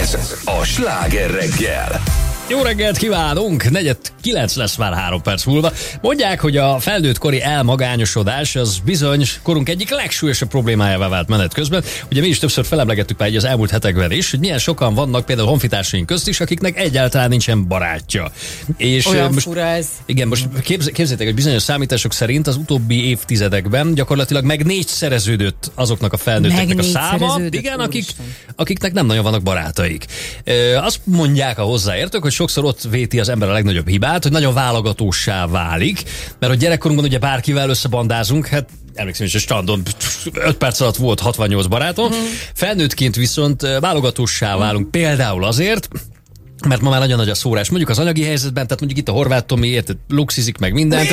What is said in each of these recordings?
Ez a Sláger reggel. Jó reggelt kívánunk! 8:45 lesz már 3 perc múlva. Mondják, hogy a felnőttkori elmagányosodás az bizony korunk egyik legsúlyosabb problémájává vált menet közben. Ugye mi is többször felemlegettük már az elmúlt hetekben is, hogy milyen sokan vannak például honfitársaink közt is, akiknek egyáltalán nincsen barátja. És olyan most, fura ez. Igen, most képzeljétek, hogy bizonyos számítások szerint az utóbbi évtizedekben gyakorlatilag meg 4-szereződött azoknak a felnőtteknek a száma, igen, akiknek nem nagyon vannak barátaik. Azt mondják a hozzáértők, hogy sokszor ott véti az ember a legnagyobb hibát, hogy nagyon válogatóssá válik, mert a gyerekkorunkban ugye bárkivel összebandázunk, hát emlékszem is, a strandon 5 perc alatt volt 68 barátom, felnőttként viszont válogatóssá válunk például azért, mert ma már nagyon nagy a szórás. Mondjuk az anyagi helyzetben, tehát mondjuk itt a Horváth Tomi, érted, luxizik meg mindent.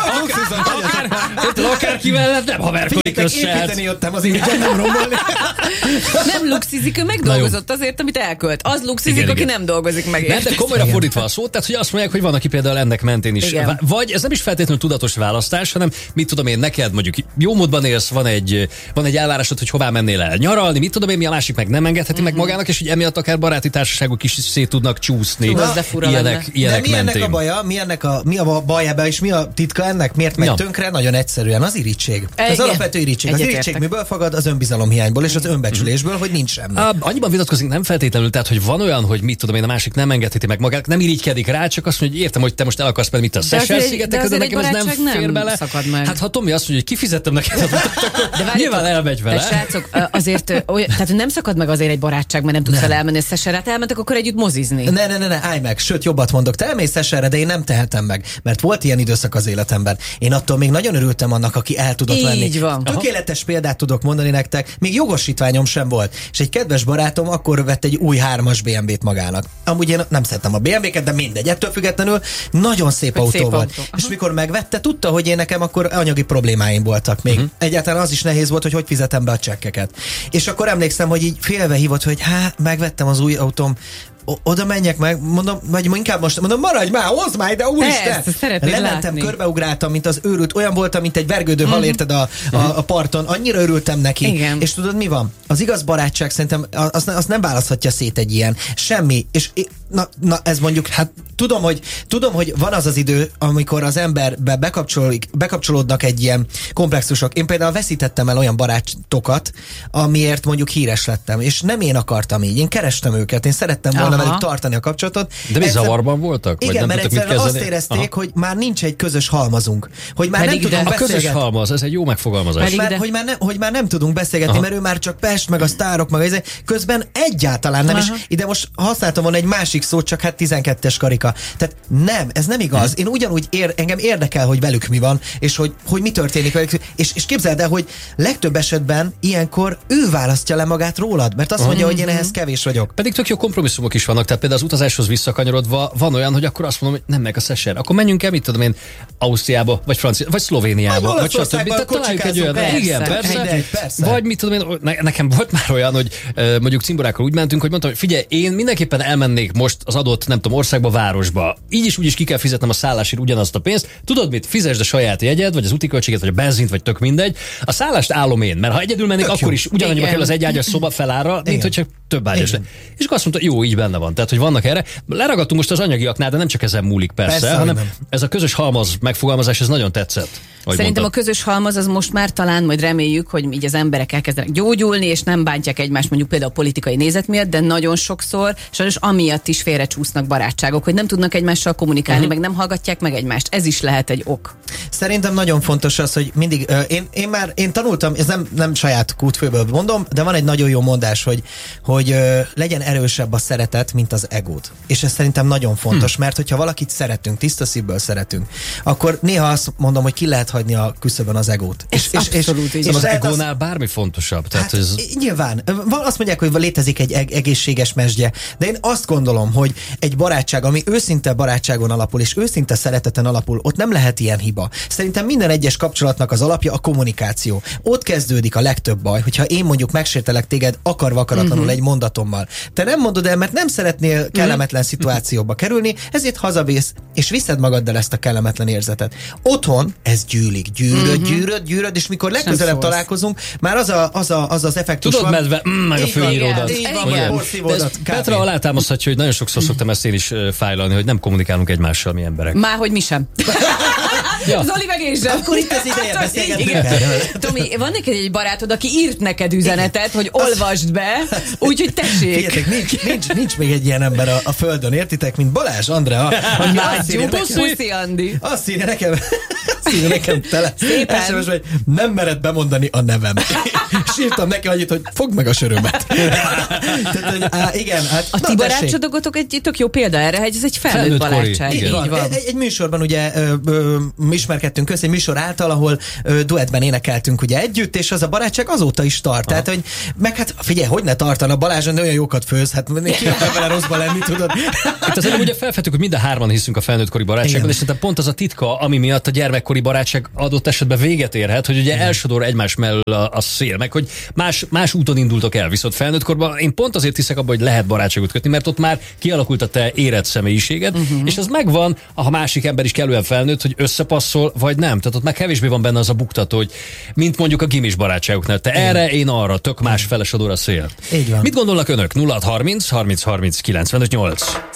Akárkivel nem haverkodik össze. Építeni jöttem az irigyet, nem romolni. Nem luxizik, ő megdolgozott azért, amit elkölt. Az luxizik, igen, aki igen. nem dolgozik meg. Nem, de komolyra fordítva a szót, tehát hogy azt mondják, hogy van, aki például ennek mentén is. Igen. Vagy ez nem is feltétlenül tudatos választás, hanem mit tudom én, neked mondjuk jó módban élsz, van egy elvárásod, hogy hová mennél el nyaralni, mit tudom én, mi a másik meg nem engedheti meg magának, és hogy emiatt akár baráti társaságok is szét tudnak csúszni. Ilyenek mi ennek mentén. a baja? Mi a baj ebben, és mi a titka ennek? Miért megy tönkre? Nagyon egyszerűen az irigység. Az alapvető irigység. Az irigység miből fakad? Az önbizalomhiányból és az önbecsülésből, hogy nincs semmi. Annyiban vitatkozunk, nem feltétlenül, tehát hogy van olyan, hogy mit tudom én, a másik nem engedheti meg magát, nem irigykedik rá, csak azt mondja, hogy értem, hogy te most el akarsz menni, mit a Seychelles-szigetekre, de nekem ez nem fér bele. Hát ha Tomi azt mondja, hogy kifizettem neked a utat, akkor nyilván elmegy vele. De srácok, azért, tehát nem szakad meg azért egy barátság, mert nem tudsz vele elmenni Seychellesre, elmentek akkor együtt mozizni. Ne, állj meg, sőt, jobbat mondok. Te elmész Seychellesre, de én nem tehetem meg, mert volt ilyen időszak az életemben. Én attól még nagyon örültem annak, aki el tudott lenni. Így van. Tökéletes példát tudok mondani nektek, még jogosítványom sem volt. És egy kedves barátom akkor vett egy új 3-as BMW-t magának. Amúgy én nem szeretem a BMW-ket, de mindegy, ettől függetlenül nagyon szép autó volt. És mikor megvette, tudta, hogy én nekem akkor anyagi problémáim voltak még. Egyáltalán az is nehéz volt, hogy fizetem be a csekkeket. És akkor emlékszem, hogy így félve hívott, hogy megvettem az új autóm, oda menjek meg, mondom, vagy inkább most mondom, maradj már, hozd már ide, úristen! Lementem, körbeugráltam, mint az őrült, olyan voltam, mint egy vergődő hal, érted a parton, annyira örültem neki. Igen. És tudod, mi van? Az igaz barátság szerintem, azt nem választhatja szét egy ilyen. Semmi. És na ez mondjuk, hát tudom, hogy van az idő, amikor az emberbe bekapcsolódnak egy ilyen komplexusok. Én például veszítettem el olyan barátokat, amiért mondjuk híres lettem, és nem én akartam így. Én kerestem őket, én szerettem volna velük tartani a kapcsolatot. De mi zavarban voltak? Igen, mert egyszerűen azt érezték, hogy már nincs egy közös halmazunk. Hogy már nem tudunk beszélgetni. A közös halmaz, ez egy jó megfogalmazás. Hogy már nem tudunk beszélgetni, mert ő már csak Pest, meg a sztárok, meg az, közben egyáltalán nem. És ide most használtam volna egy másik szót, csak hát 12-es karika. Tehát nem, ez nem igaz. Én ugyanúgy engem érdekel, hogy velük mi van, és hogy mi történik velük. És képzeld el, hogy legtöbb esetben ilyenkor ő választja le magát rólad, mert azt mondja, hogy én ehhez kevés vagyok. Pedig tök jó kompromisszumok is vannak, tehát például az utazáshoz visszakanyarodva van olyan, hogy akkor azt mondom, hogy nem meg a Seychelles. Akkor menjünk el, mit tudom én, Ausztriába, vagy Francia, vagy Szlovéniába, vagy stb. Tehát találjuk egy olyan. Igen, persze. Vagy mit tudom én, nekem volt már olyan, hogy mondjuk cimborákkal úgy mentünk, hogy mondtam, hogy figyelj, én mindenképpen elmennék most az adott, nem tudom, országba, városba. Így is úgy is ki kell fizetnem a szállásért ugyanazt a pénzt. Tudod mit? Fizesd a saját jegyed, vagy az úti költséget, vagy a benzint, vagy tök mindegy. A szállást állom én, mert ha egyedül mennék, akkor is ugyanannyiba kell az egy ágyas szoba felára, mint hogy csak több ágyas. És akkor azt mondta, jó, így benne van. Tehát, hogy vannak erre. Leragadtunk most az anyagiaknál, de nem csak ezen múlik persze hanem ez a közös halmaz megfogalmazás, ez nagyon tetszett. Szerintem a közös halmaz az most már talán, majd reméljük, hogy így az emberek elkezdenek gyógyulni, és nem bántják egymást mondjuk például a politikai nézet miatt, de nagyon sokszor sajnos amiatt is félrecsúsznak barátságok, hogy nem tudnak egymással kommunikálni, meg nem hallgatják meg egymást. Ez is lehet egy ok. Szerintem nagyon fontos az, hogy mindig, én tanultam, ez nem saját kútfőből mondom, de van egy nagyon jó mondás, hogy legyen erősebb a szeretet, mint az egót. És ez szerintem nagyon fontos, mert hogyha valakit szeretünk, tiszta szívből szeretünk, akkor néha azt mondom, hogy ki lehet hagyni a küszöbön az egót. És az egónál bármi fontosabb. Tehát hát, ez... Nyilván. Azt mondják, hogy létezik egy egészséges mesdje, de én azt gondolom, hogy egy barátság, ami őszinte barátságon alapul, és őszinte szereteten alapul, ott nem lehet ilyen hiba. Szerintem minden egyes kapcsolatnak az alapja a kommunikáció. Ott kezdődik a legtöbb baj, hogyha én mondjuk megsértelek téged akarva akaratlanul egy mondatommal. Te nem mondod el, mert nem szeretnél kellemetlen szituációba kerülni, ezért hazavész, és viszed magaddal ezt a kellemetlen érzetet. Otthon ez gyűlik, gyűröd, és mikor legközelebb találkozunk, már az effektus tudod, medve, meg a főíródat. Petra alátámaszthatja, hogy nagyon sokszor szoktam ezt én is fájlalni, hogy nem kommunikálunk egymással, mi emberek. Már hogy mi sem. Ja. Zoli meg én sem. Akkor itt az ideje beszélgetni. Tomi, van neked egy barátod, aki írt neked üzenetet, hogy olvasd be, úgyhogy tessék. Figyeljetek, nincs még egy ilyen ember a földön, értitek, mint Balázs Andrea. Puszi Andi. Azt írja nekem tele. SMS, hogy nem mered bemondani a nevem. És írtam neki annyit, hogy fogd meg a sörömet. Tehát, igen, hát, a ti barátságotok egy tök jó példa erre, hogy ez egy felnőtt barátság. Így van. Egy műsorban ugye ismerkedtünk össze, egy műsor által, ahol duettben énekeltünk ugye együtt, és az a barátság azóta is tart. Tehát, hogy meg hát figyelj, hogy ne tartana, Balázson olyan jókat főz, hát ki akar vele rosszba lenni, tudod. Itt azért ugye felfedtük, hogy mind a hárman hiszünk a felnőttkori barátságban, és szerintem pont az a titka, ami miatt a gyermekkori barátság adott esetben véget érhet, hogy ugye elsodor egymás mellől a szél, meg hogy más úton indultok el, viszont felnőttkorban én pont azért hiszek abban, hogy lehet barátságot kötni, mert ott már kialakult a te érett személyiséged, és az megvan, ha másik ember is kellően felnőtt, hogy összepasszol, vagy nem. Tehát ott már kevésbé van benne az a buktató, hogy mint mondjuk a gimis barátságoknál. Te erre, én arra, tök más felesodor a szél. Így van. Mit gondolnak önök? 0630 30 30 95 8.